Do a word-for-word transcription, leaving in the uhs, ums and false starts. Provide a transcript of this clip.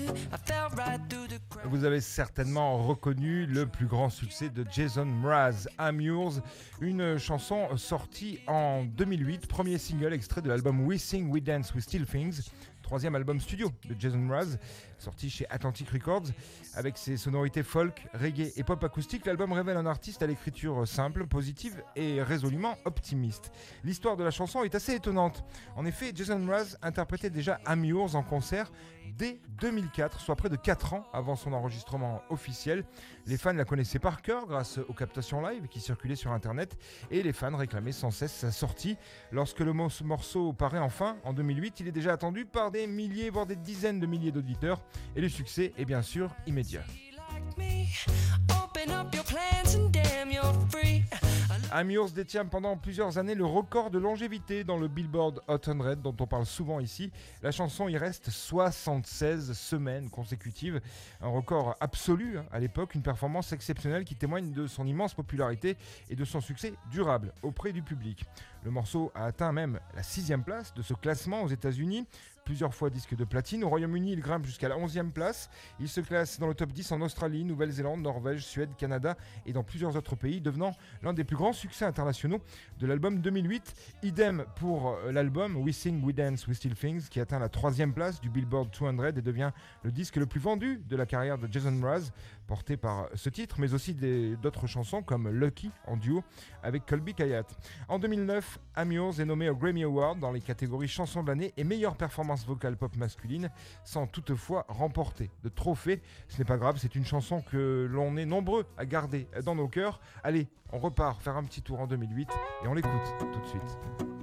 Vous avez certainement reconnu le plus grand succès de Jason Mraz, I'm Yours, une chanson sortie en deux mille huit, premier single extrait de l'album We Sing, We Dance, We Steal Things, troisième album studio de Jason Mraz, sorti chez Atlantic Records. Avec ses sonorités folk, reggae et pop acoustique, l'album révèle un artiste à l'écriture simple, positive et résolument optimiste. L'histoire de la chanson est assez étonnante. En effet, Jason Mraz interprétait déjà I'm Yours en concert dès deux mille quatre, soit près de quatre ans avant son enregistrement officiel. Les fans la connaissaient par cœur grâce aux captations live qui circulaient sur internet et les fans réclamaient sans cesse sa sortie. Lorsque le morceau paraît enfin en deux mille huit, il est déjà attendu par des milliers voire des dizaines de milliers d'auditeurs et le succès est bien sûr immédiat. I'm Yours détient pendant plusieurs années le record de longévité dans le Billboard Hot cent dont on parle souvent ici. La chanson y reste soixante-seize semaines consécutives, un record absolu à l'époque, une performance exceptionnelle qui témoigne de son immense popularité et de son succès durable auprès du public. Le morceau a atteint même la sixième place de ce classement aux États-Unis, plusieurs fois disque de platine. Au Royaume-Uni, il grimpe jusqu'à la onzième place. Il se classe dans le top dix en Australie, Nouvelle-Zélande, Norvège, Suède, Canada et dans plusieurs autres pays, devenant l'un des plus grands succès internationaux de l'album deux mille huit. Idem pour l'album We Sing, We Dance, We Steal Things, qui atteint la troisième place du Billboard deux cents et devient le disque le plus vendu de la carrière de Jason Mraz, porté par ce titre, mais aussi des, d'autres chansons comme Lucky en duo avec Colby Kayat. En deux mille neuf, I'm Yours est nommé au Grammy Award dans les catégories chansons de l'année et meilleure performance vocale pop masculine, sans toutefois remporter de trophée. Ce n'est pas grave, c'est une chanson que l'on est nombreux à garder dans nos cœurs. Allez, on repart faire un petit tour en deux mille huit et on l'écoute tout de suite.